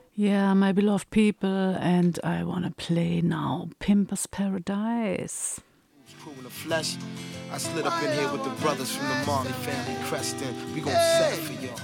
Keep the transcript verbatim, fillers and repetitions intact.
Yeah, my beloved people, and I wanna play now Pimper's Paradise. Crew in the flesh. I slid up in here with the brothers from the Marley family, Creston. We gon' set it for y'all.